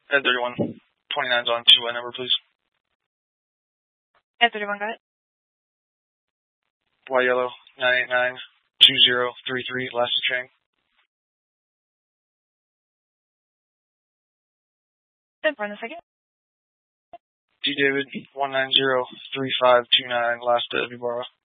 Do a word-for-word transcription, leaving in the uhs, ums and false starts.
Ed thirty-one, twenty-nine's on two-way number, please. Ed thirty-one, got it. Y yellow, nine eight nine, two zero three three, last chain. Then for the second. D David, one nine zero three five two nine, last at Vibara.